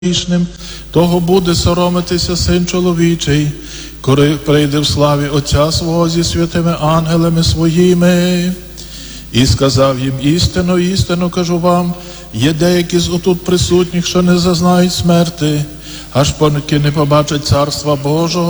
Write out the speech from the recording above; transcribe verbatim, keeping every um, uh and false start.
грішним, того буде соромитися Син чоловічий, коли прийде в славі Отця свого зі святими ангелами своїми. І сказав їм: істину, істину кажу вам, є деякі з отут присутніх, що не зазнають смерти, аж поки не побачать Царства Божого.